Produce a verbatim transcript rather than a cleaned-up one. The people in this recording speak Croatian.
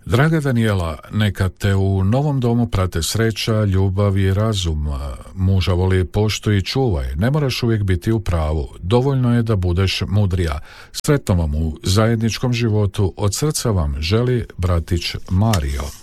Draga Danijela, neka te u novom domu prate sreća, ljubav i razum. Muža voli, poštuj i čuvaj. Ne moraš uvijek biti u pravu. Dovoljno je da budeš mudrija. Sretno vam u zajedničkom životu. Od srca vam želi bratić Mario.